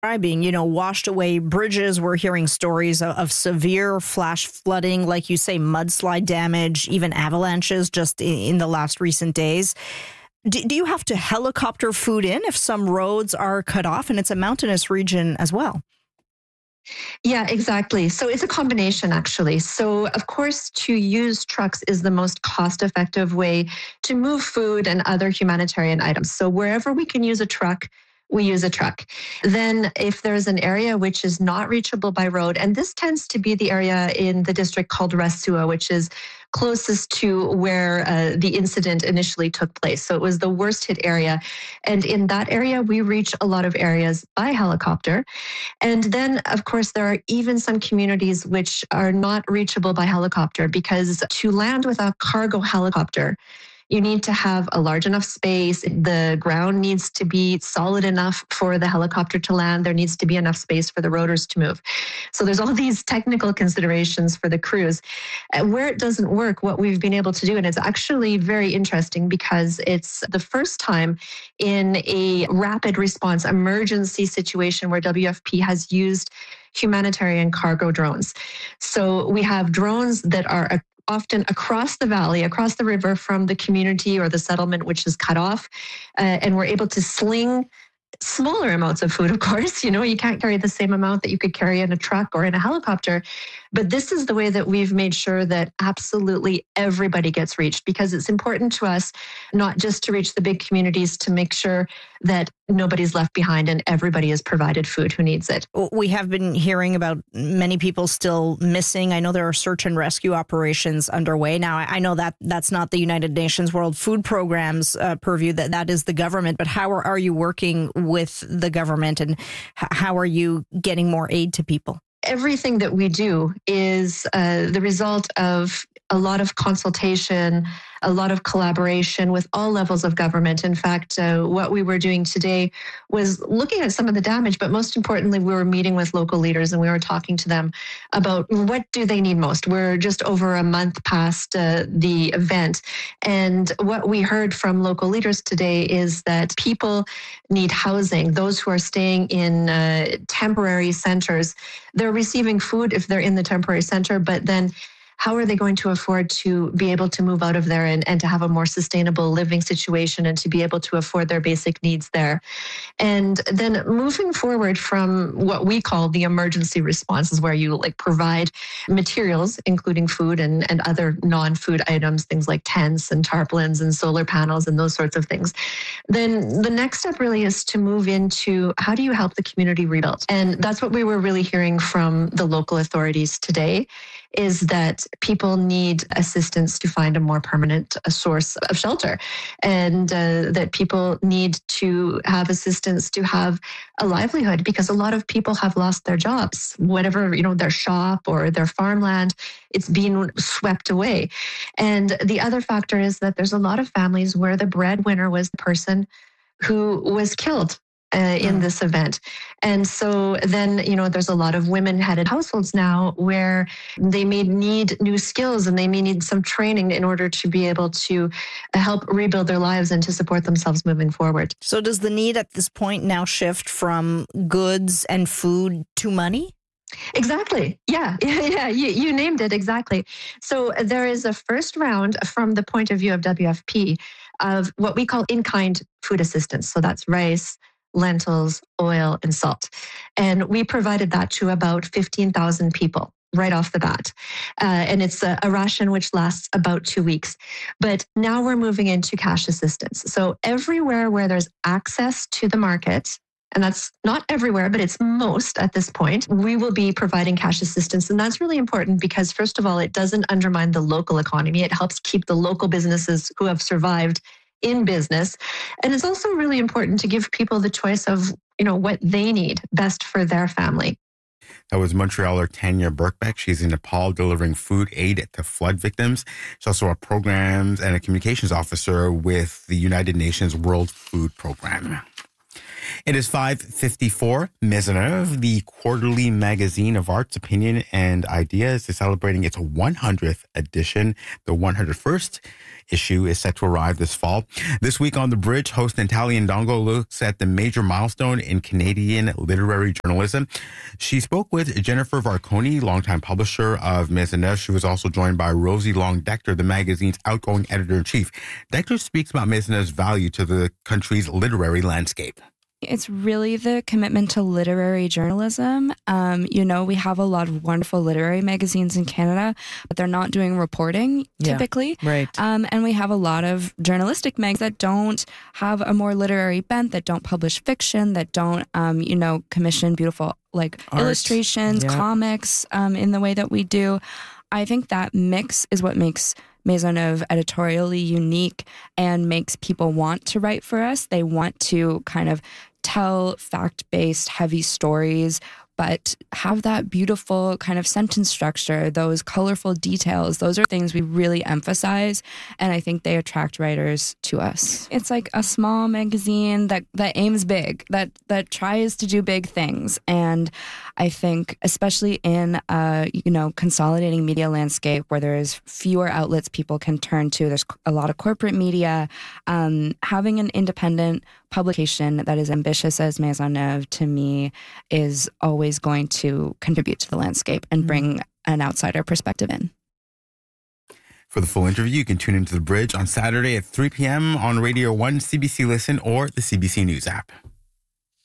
describing, washed away bridges. We're hearing stories of severe flash flooding, like you say, mudslide damage, even avalanches just in the last recent days. Do you have to helicopter food in if some roads are cut off? And it's a mountainous region as well. Yeah, exactly. So it's a combination, actually. So, of course, to use trucks is the most cost-effective way to move food and other humanitarian items. So wherever we can use a truck, we use a truck. Then if there's an area which is not reachable by road, and this tends to be the area in the district called Rasua, which is closest to where the incident initially took place. So it was the worst hit area. And in that area, we reach a lot of areas by helicopter. And then, of course, there are even some communities which are not reachable by helicopter, because to land with a cargo helicopter, you need to have a large enough space. The ground needs to be solid enough for the helicopter to land. There needs to be enough space for the rotors to move. So there's all these technical considerations for the crews. Where it doesn't work, what we've been able to do, and it's actually very interesting because it's the first time in a rapid response emergency situation where WFP has used humanitarian cargo drones. So we have drones that are often across the valley, across the river from the community or the settlement which is cut off. And we're able to sling smaller amounts of food, of course. You can't carry the same amount that you could carry in a truck or in a helicopter. But this is the way that we've made sure that absolutely everybody gets reached, because it's important to us not just to reach the big communities, to make sure that nobody's left behind and everybody is provided food who needs it. We have been hearing about many people still missing. I know there are search and rescue operations underway. Now, I know that that's not the United Nations World Food Program's purview, that is the government. But how are you working with the government, and how are you getting more aid to people? Everything that we do is the result of a lot of consultation, a lot of collaboration with all levels of government. In fact, what we were doing today was looking at some of the damage, but most importantly, we were meeting with local leaders and we were talking to them about what do they need most. We're just over a month past the event. And what we heard from local leaders today is that people need housing. Those who are staying in temporary centers, they're receiving food if they're in the temporary center, but then how are they going to afford to be able to move out of there and to have a more sustainable living situation and to be able to afford their basic needs there? And then moving forward from what we call the emergency response, is where you provide materials, including food and other non-food items, things like tents and tarpaulins and solar panels and those sorts of things. Then the next step really is to move into how do you help the community rebuild? And that's what we were really hearing from the local authorities today, is that people need assistance to find a more permanent source of shelter, and that people need to have assistance to have a livelihood, because a lot of people have lost their jobs, whatever, their shop or their farmland, it's been swept away. And the other factor is that there's a lot of families where the breadwinner was the person who was killed in this event. And so then, there's a lot of women-headed households now where they may need new skills and they may need some training in order to be able to help rebuild their lives and to support themselves moving forward. So does the need at this point now shift from goods and food to money? Exactly. Yeah. You named it exactly. So there is a first round from the point of view of WFP of what we call in-kind food assistance. So that's rice, lentils, oil, and salt. And we provided that to about 15,000 people right off the bat. And it's a ration which lasts about 2 weeks. But now we're moving into cash assistance. So everywhere where there's access to the market, and that's not everywhere, but it's most at this point, we will be providing cash assistance. And that's really important because, first of all, it doesn't undermine the local economy. It helps keep the local businesses who have survived in business. And it's also really important to give people the choice of, what they need best for their family. That was Montrealer Tanya Birkbeck. She's in Nepal delivering food aid to flood victims. She's also a programs and a communications officer with the United Nations World Food Program. It is 5:54. Maisonneuve, the quarterly magazine of arts, opinion, and ideas, is celebrating its 100th edition. The 101st issue is set to arrive this fall. This week on The Bridge, host Natalie Ndongo looks at the major milestone in Canadian literary journalism. She spoke with Jennifer Varconi, longtime publisher of Maisonneuve. She was also joined by Rosie Long-Decter, the magazine's outgoing editor-in-chief. Decter speaks about Maisonneuve's value to the country's literary landscape. It's really the commitment to literary journalism. We have a lot of wonderful literary magazines in Canada, but they're not doing reporting typically. Right. And we have a lot of journalistic mags that don't have a more literary bent, that don't publish fiction, that don't, commission beautiful art, illustrations, comics in the way that we do. I think that mix is what makes Maisonneuve editorially unique and makes people want to write for us. They want to kind of tell fact-based, heavy stories, but have that beautiful kind of sentence structure, those colorful details. Those are things we really emphasize, and I think they attract writers to us. It's like a small magazine that aims big, that tries to do big things. And I think, especially in a consolidating media landscape where there's fewer outlets people can turn to, there's a lot of corporate media, having an independent publication that is ambitious as Maisonneuve, to me, is always going to contribute to the landscape and bring an outsider perspective in. For the full interview, you can tune into The Bridge on Saturday at 3 p.m. on Radio 1, CBC Listen, or the CBC News app.